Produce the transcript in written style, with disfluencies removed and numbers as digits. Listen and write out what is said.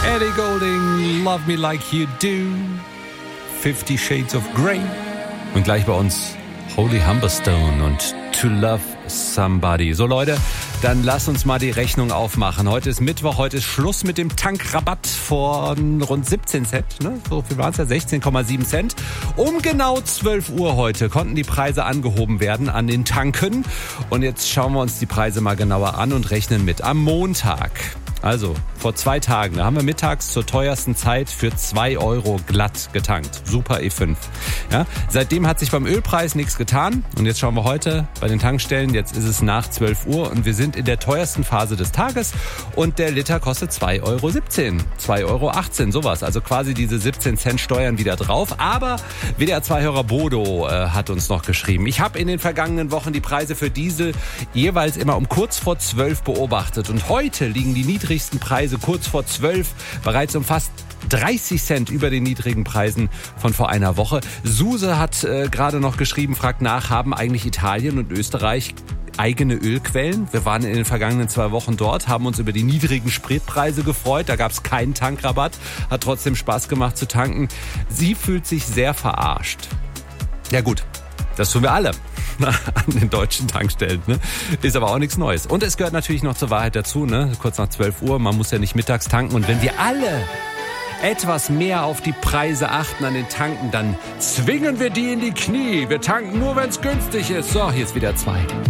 Ellie Goulding, Love Me Like You Do, 50 Shades of Grey. Und gleich bei uns Holy Humberstone und To Love Somebody. So Leute, dann lasst uns mal die Rechnung aufmachen. Heute ist Mittwoch, heute ist Schluss mit dem Tankrabatt von rund 17 Cent. Ne? So viel waren es ja, 16,7 Cent. Um genau 12 Uhr heute konnten die Preise angehoben werden an den Tanken. Und jetzt schauen wir uns die Preise mal genauer an und rechnen mit. Am Montag, also vor 2 Tagen, da haben wir mittags zur teuersten Zeit für 2 Euro glatt getankt. Super E5. Ja, seitdem hat sich beim Ölpreis nichts getan. Und jetzt schauen wir heute bei den Tankstellen. Jetzt ist es nach 12 Uhr und wir sind in der teuersten Phase des Tages. Und der Liter kostet 2,17 Euro. 2,18 Euro, sowas. Also quasi diese 17 Cent Steuern wieder drauf. Aber WDR2-Hörer Bodo hat uns noch geschrieben. Ich habe in den vergangenen Wochen die Preise für Diesel jeweils immer um kurz vor 12 beobachtet. Und heute liegen die niedrigsten Preise kurz vor 12 bereits um fast 30 Cent über den niedrigen Preisen von vor einer Woche. Suse hat gerade noch geschrieben, fragt nach, haben eigentlich Italien und Österreich eigene Ölquellen? Wir waren in den vergangenen 2 Wochen dort, haben uns über die niedrigen Spritpreise gefreut. Da gab es keinen Tankrabatt, hat trotzdem Spaß gemacht zu tanken. Sie fühlt sich sehr verarscht. Ja gut, das tun wir alle an den deutschen Tankstellen. Ne? Ist aber auch nichts Neues. Und es gehört natürlich noch zur Wahrheit dazu, ne? Kurz nach 12 Uhr, man muss ja nicht mittags tanken. Und wenn wir alle etwas mehr auf die Preise achten an den Tanken, dann zwingen wir die in die Knie. Wir tanken nur, wenn es günstig ist. So, hier ist wieder 2.